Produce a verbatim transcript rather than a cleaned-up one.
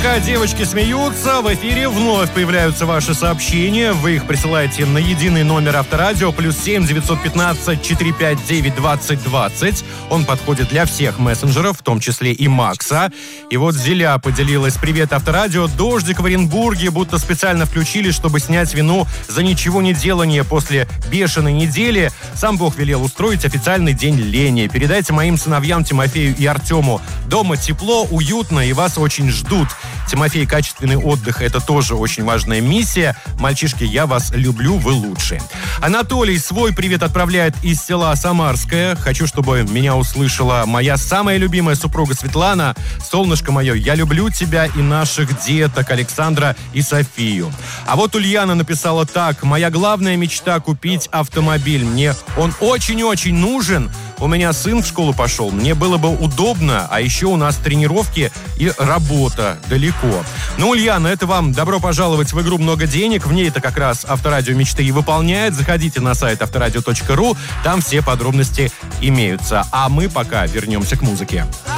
Пока девочки смеются, в эфире вновь появляются ваши сообщения. Вы их присылаете на единый номер Авторадио плюс семь девятьсот пятнадцать четыре пять девять двадцать двадцать. Он подходит для всех мессенджеров, в том числе и Макса. И вот Зиля поделилась: привет, Авторадио. Дождик в Оренбурге будто специально включили, чтобы снять вину за ничего не делание после бешеной недели. Сам Бог велел устроить официальный день лени. Передайте моим сыновьям Тимофею и Артему: дома тепло, уютно и вас очень ждут. Тимофей, качественный отдых — это тоже очень важная миссия. Мальчишки, я вас люблю, вы лучшие. Анатолий свой привет отправляет из села Самарское. Хочу, чтобы меня услышала моя самая любимая супруга Светлана. Солнышко мое, я люблю тебя и наших деток Александра и Софию. А вот Ульяна написала так: моя главная мечта — купить автомобиль. Мне он очень-очень нужен. У меня сын в школу пошел, мне было бы удобно, а еще у нас тренировки и работа далеко. Ну, Ульяна, это вам добро пожаловать в игру «Много денег». В ней это как раз Авторадио мечты и выполняет. Заходите на сайт авторадио точка ру, там все подробности имеются. А мы пока вернемся к музыке.